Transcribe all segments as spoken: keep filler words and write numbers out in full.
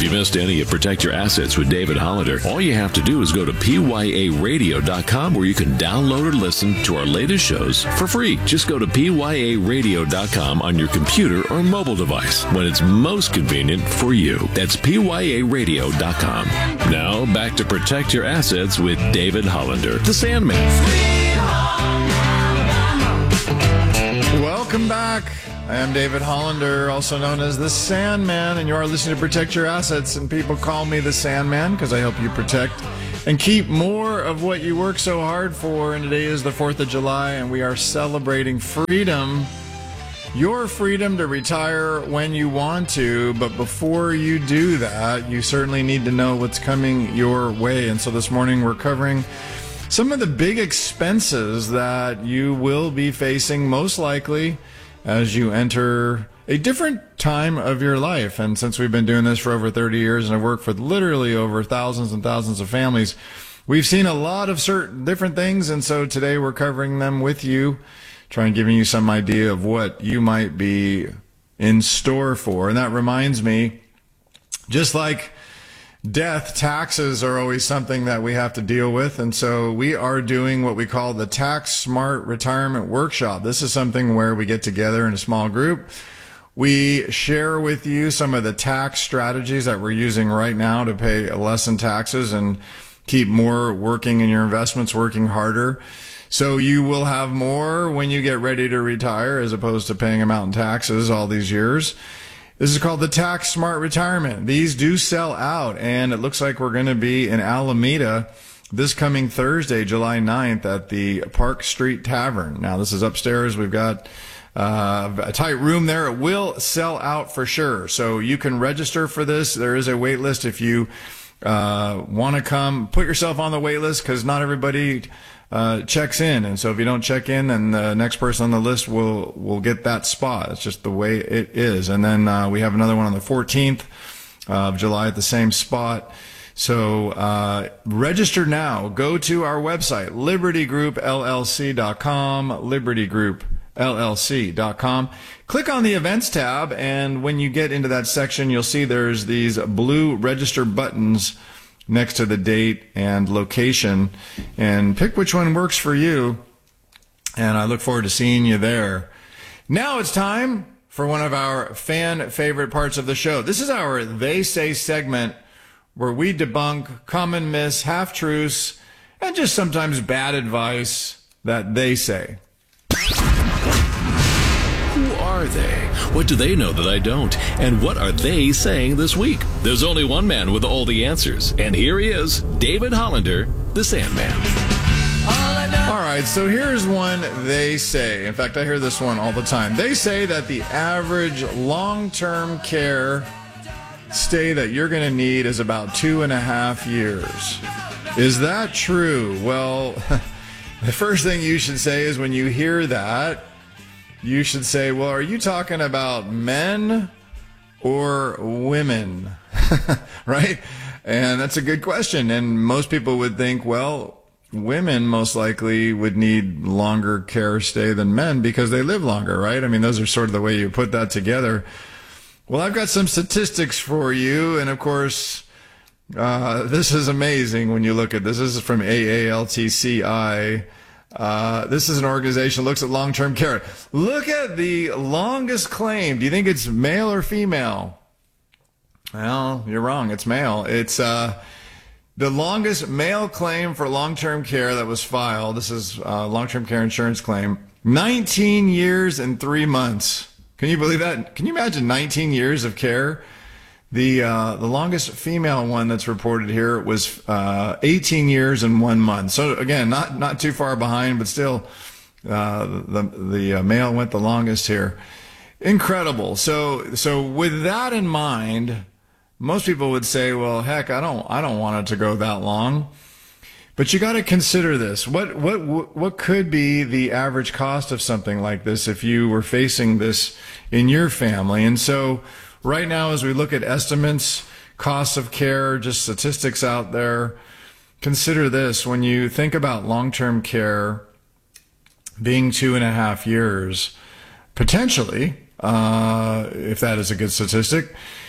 If you missed any of Protect Your Assets with David Hollander, all you have to do is go to P Y A radio dot com where you can download or listen to our latest shows for free. Just go to P Y A radio dot com on your computer or mobile device when it's most convenient for you. That's P Y A radio dot com. Now, back to Protect Your Assets with David Hollander, the Sandman. Welcome back. I am David Hollander, also known as the Sandman, and you are listening to Protect Your Assets. And people call me the Sandman because I help you protect and keep more of what you work so hard for. And today is the fourth of July, and we are celebrating freedom. Your freedom to retire when you want to, but before you do that, you certainly need to know what's coming your way. And so this morning we're covering some of the big expenses that you will be facing most likely as you enter a different time of your life. And since we've been doing this for over thirty years and I've worked for literally over thousands and thousands of families, we've seen a lot of certain different things. And so today we're covering them with you, trying giving you some idea of what you might be in store for. And that reminds me, just like death, taxes are always something that we have to deal with. And so we are doing what we call the Tax Smart Retirement Workshop. This is something where we get together in a small group. We share with you some of the tax strategies that we're using right now to pay less in taxes and keep more working in your investments, working harder. So you will have more when you get ready to retire as opposed to paying them out in taxes all these years. This is called the Tax Smart Retirement. These do sell out, and it looks like we're going to be in Alameda this coming Thursday, July ninth, at the Park Street Tavern. Now, this is upstairs. We've got uh, a tight room there. It will sell out for sure. So you can register for this. There is a wait list if you uh, want to come. Put yourself on the wait list because not everybody Uh, checks in, and so if you don't check in, then the next person on the list will will get that spot. It's just the way it is. And then uh, we have another one on the fourteenth of July at the same spot. So uh, register now. Go to our website, liberty group L L C dot com, liberty group L L C dot com. Click on the events tab, and when you get into that section, you'll see there's these blue register buttons next to the date and location, and pick which one works for you, and I look forward to seeing you there. Now it's time for one of our fan favorite parts of the show. This is our They Say segment, where we debunk common myths, half-truths, and just sometimes bad advice that they say. Who are they? What do they know that I don't? And what are they saying this week? There's only one man with all the answers, and here he is, David Hollander, the Sandman. All right, so here's one they say. In fact, I hear this one all the time. They say that the average long-term care stay that you're going to need is about two and a half years. Is that true? Well, the first thing you should say is when you hear that, you should say, well, are you talking about men or women? Right? And that's a good question. And most people would think, well, women most likely would need longer care stay than men because they live longer, right? I mean, those are sort of the way you put that together. Well, I've got some statistics for you. And of course, uh, this is amazing when you look at this. This is from A A L T C I. Uh, this is an organization that looks at long-term care. Look at the longest claim. Do you think it's male or female? Well, you're wrong. It's male. It's uh, the longest male claim for long-term care that was filed. This is a long-term care insurance claim. nineteen years and three months. Can you believe that? Can you imagine nineteen years of care? The uh, the longest female one that's reported here was uh, eighteen years and one month. So again, not not too far behind, but still, uh, the the uh, male went the longest here. Incredible. So so with that in mind, most people would say, well, heck, I don't I don't want it to go that long. But you got to consider this. What what what could be the average cost of something like this if you were facing this in your family? And so right now, as we look at estimates, costs of care, just statistics out there, consider this. When you think about long-term care being two and a half years, potentially, uh, if that is a good statistic,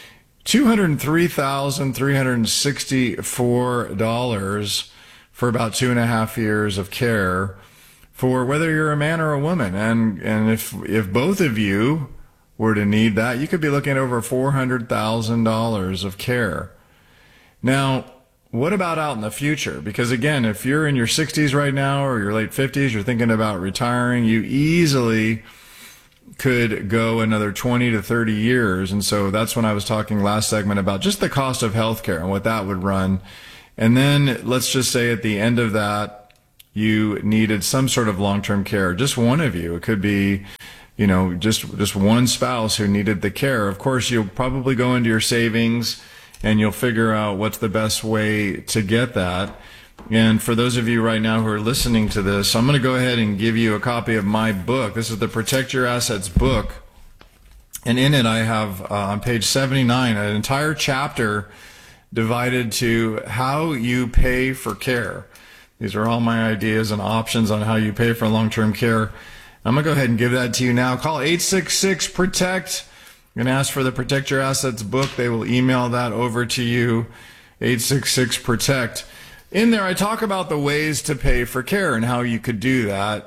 two hundred three thousand three hundred sixty-four dollars for about two and a half years of care for whether you're a man or a woman. And and if if both of you were to need that, you could be looking at over four hundred thousand dollars of care. Now, what about out in the future? Because again, if you're in your sixties right now or your late fifties, you're thinking about retiring, you easily could go another twenty to thirty years. And so that's when I was talking last segment about just the cost of healthcare and what that would run. And then let's just say at the end of that, you needed some sort of long-term care, just one of you. It could be, you know, just, just one spouse who needed the care. Of course, you'll probably go into your savings and you'll figure out what's the best way to get that. And for those of you right now who are listening to this, I'm going to go ahead and give you a copy of my book. This is the Protect Your Assets book. And in it, I have uh, on page seventy-nine, an entire chapter divided to how you pay for care. These are all my ideas and options on how you pay for long-term care. I'm going to go ahead and give that to you now. Call eight six six, PROTECT and ask for the Protect Your Assets book. They will email that over to you, eight six six, PROTECT. In there, I talk about the ways to pay for care and how you could do that.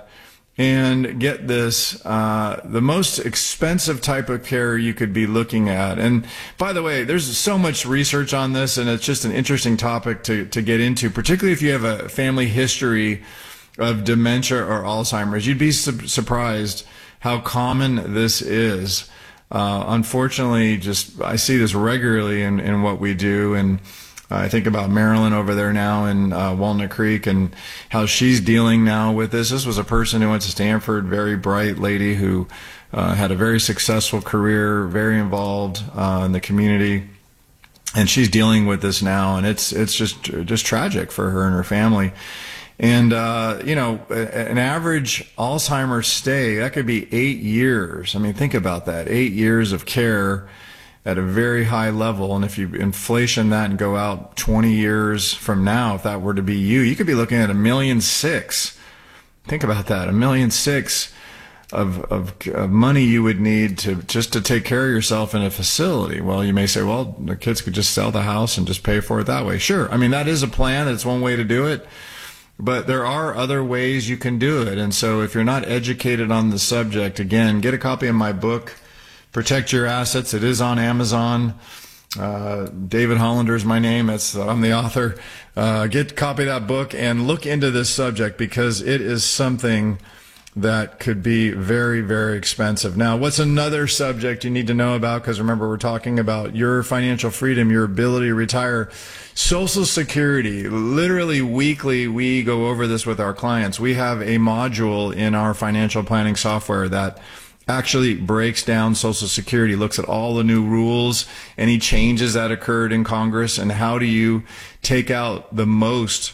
And get this, uh, the most expensive type of care you could be looking at. And by the way, there's so much research on this, and it's just an interesting topic to, to get into, particularly if you have a family history of dementia or Alzheimer's. You'd be su- surprised how common this is. Uh, unfortunately, just I see this regularly in, in what we do, and I think about Marilyn over there now in uh, Walnut Creek and how she's dealing now with this. This was a person who went to Stanford, very bright lady who uh, had a very successful career, very involved uh, in the community, and she's dealing with this now, and it's it's just just tragic for her and her family. And uh, you know, an average Alzheimer's stay, that could be eight years. I mean, think about that, eight years of care at a very high level. And if you inflation that and go out twenty years from now, if that were to be you, you could be looking at a million six. Think about that, a million six of, of, of money you would need to just to take care of yourself in a facility. Well, you may say, well, the kids could just sell the house and just pay for it that way. Sure. I mean, that is a plan. That's one way to do it. But there are other ways you can do it. And so if you're not educated on the subject, again, get a copy of my book, Protect Your Assets. It is on Amazon. Uh, David Hollander is my name. That's, I'm the author. Uh, get a copy of that book and look into this subject because it is something that could be very, very expensive. Now, what's another subject you need to know about? Because remember, we're talking about your financial freedom, your ability to retire. Social Security. Literally weekly, we go over this with our clients. We have a module in our financial planning software that actually breaks down Social Security, looks at all the new rules, any changes that occurred in Congress, and how do you take out the most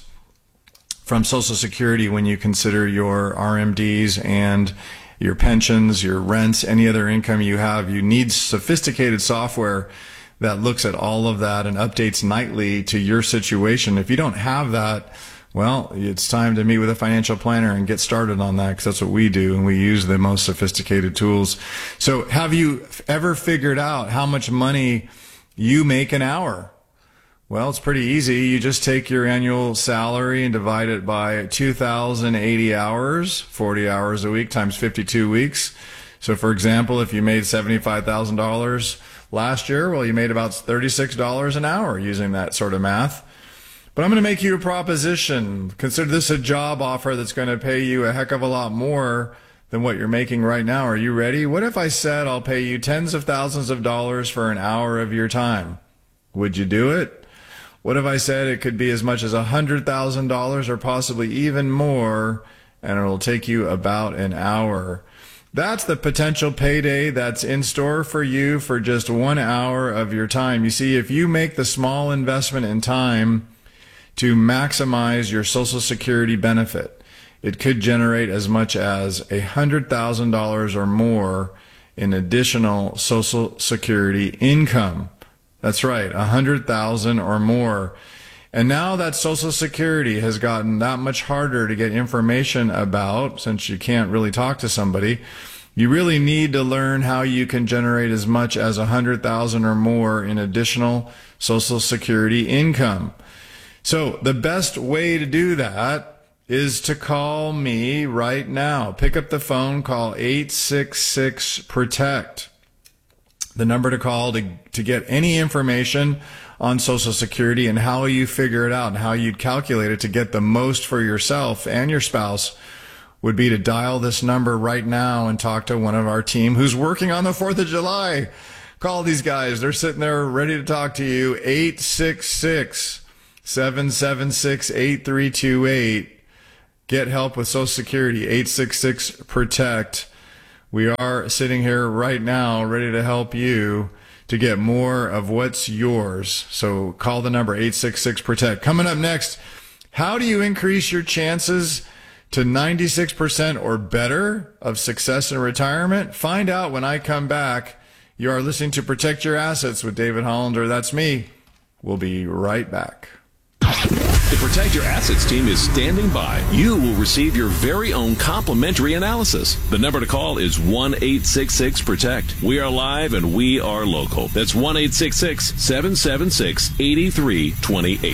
from Social Security when you consider your R M Ds and your pensions, your rents, any other income you have. You need sophisticated software that looks at all of that and updates nightly to your situation. If you don't have that, well, it's time to meet with a financial planner and get started on that, because that's what we do, and we use the most sophisticated tools. So have you ever figured out how much money you make an hour? Well, it's pretty easy. You just take your annual salary and divide it by two thousand eighty hours, forty hours a week times fifty-two weeks. So for example, if you made seventy-five thousand dollars last year, well, you made about thirty-six dollars an hour using that sort of math. But I'm going to make you a proposition. Consider this a job offer that's going to pay you a heck of a lot more than what you're making right now. Are you ready? What if I said I'll pay you tens of thousands of dollars for an hour of your time? Would you do it? What if I said it could be as much as one hundred thousand dollars or possibly even more, and it'll take you about an hour? That's the potential payday that's in store for you for just one hour of your time. You see, if you make the small investment in time to maximize your Social Security benefit, it could generate as much as one hundred thousand dollars or more in additional Social Security income. That's right, one hundred thousand dollars or more. And now that Social Security has gotten that much harder to get information about, since you can't really talk to somebody, You really need to learn how you can generate as much as one hundred thousand dollars or more in additional Social Security income. So the best way to do that is to call me right now. Pick up the phone, call eight six six protect. The number to call to, to get any information on Social Security and how you figure it out and how you'd calculate it to get the most for yourself and your spouse would be to dial this number right now and talk to one of our team who's working on the fourth of July. Call these guys. They're sitting there ready to talk to you. eight six six, seven seven six, eight three two eight. Get help with Social Security. eight six six protect. We are sitting here right now ready to help you to get more of what's yours. So call the number eight six six protect. Coming up next, how do you increase your chances to ninety-six percent or better of success in retirement? Find out when I come back. You are listening to Protect Your Assets with David Hollander. That's me. We'll be right back. The Protect Your Assets team is standing by. You will receive your very own complimentary analysis. The number to call is one eight six six protect. We are live and we are local. That's one eight six six, seven seven six, eight three two eight.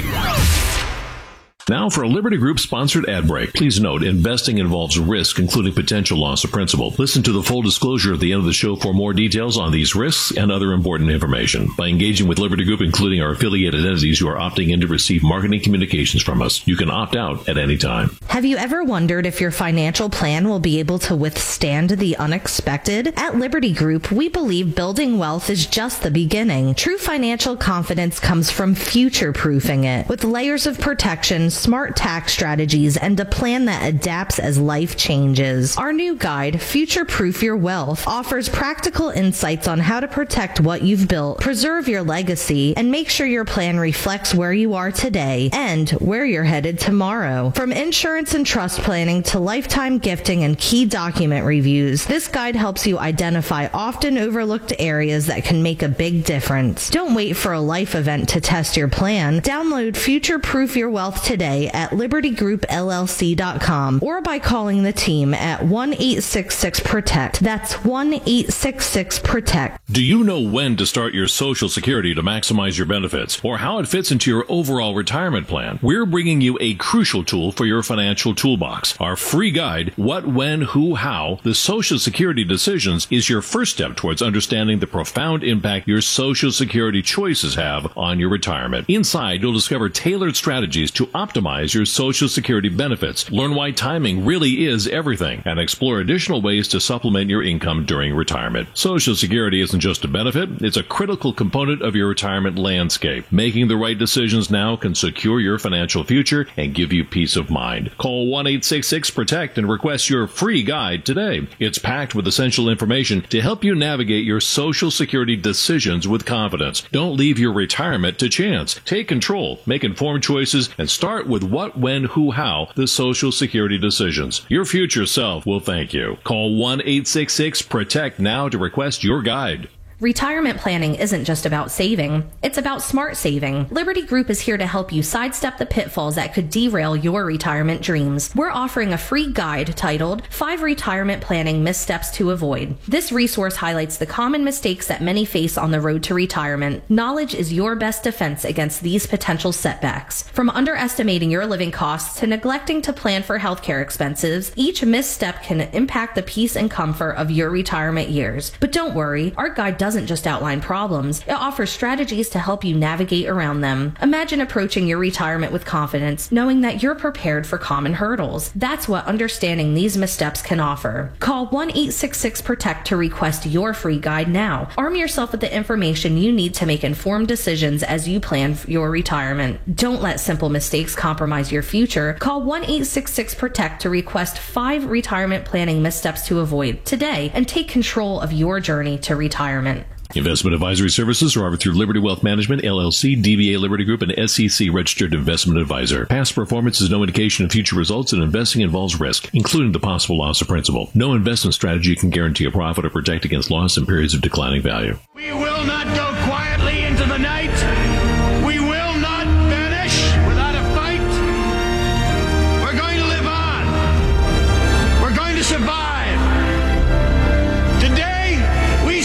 Now for a Liberty Group sponsored ad break. Please note, investing involves risk, including potential loss of principal. Listen to the full disclosure at the end of the show for more details on these risks and other important information. By engaging with Liberty Group, including our affiliated entities, you are opting in to receive marketing communications from us. You can opt out at any time. Have you ever wondered if your financial plan will be able to withstand the unexpected? At Liberty Group, we believe building wealth is just the beginning. True financial confidence comes from future-proofing it, with layers of protection, smart tax strategies, and a plan that adapts as life changes. Our new guide, Future Proof Your Wealth, offers practical insights on how to protect what you've built, preserve your legacy, and make sure your plan reflects where you are today and where you're headed tomorrow. From insurance and trust planning to lifetime gifting and key document reviews, this guide helps you identify often overlooked areas that can make a big difference. Don't wait for a life event to test your plan. Download Future Proof Your Wealth today at liberty group l l c dot com or by calling the team at one eight six six protect. That's one eight six six protect. Do you know when to start your Social Security to maximize your benefits or how it fits into your overall retirement plan? We're bringing you a crucial tool for your financial toolbox. Our free guide, What, When, Who, How, the Social Security Decisions, is your first step towards understanding the profound impact your Social Security choices have on your retirement. Inside, you'll discover tailored strategies to optimize your Social Security benefits, learn why timing really is everything, and explore additional ways to supplement your income during retirement. Social Security isn't just a benefit, it's a critical component of your retirement landscape. Making the right decisions now can secure your financial future and give you peace of mind. Call one eight six six protect and request your free guide today. It's packed with essential information to help you navigate your Social Security decisions with confidence. Don't leave your retirement to chance. Take control, make informed choices, and start with What, When, Who, How, the Social Security Decisions. Your future self will thank you. Call one eight six six protect now to request your guide. Retirement planning isn't just about saving, it's about smart saving. Liberty Group is here to help you sidestep the pitfalls that could derail your retirement dreams. We're offering a free guide titled Five Retirement Planning Missteps to Avoid. This resource highlights the common mistakes that many face on the road to retirement. Knowledge is your best defense against these potential setbacks. From underestimating your living costs to neglecting to plan for healthcare expenses, each misstep can impact the peace and comfort of your retirement years. But don't worry, our guide doesn't doesn't just outline problems, it offers strategies to help you navigate around them. Imagine approaching your retirement with confidence, knowing that you're prepared for common hurdles. That's what understanding these missteps can offer. Call one eight six six protect to request your free guide now. Arm yourself with the information you need to make informed decisions as you plan your retirement. Don't let simple mistakes compromise your future. Call one eight six six protect to request five retirement planning missteps to avoid today and take control of your journey to retirement. Investment advisory services are offered through Liberty Wealth Management, L L C, D B A Liberty Group, and S E C registered investment advisor. Past performance is no indication of future results, and investing involves risk, including the possible loss of principal. No investment strategy can guarantee a profit or protect against loss in periods of declining value. We will not go quietly into the night.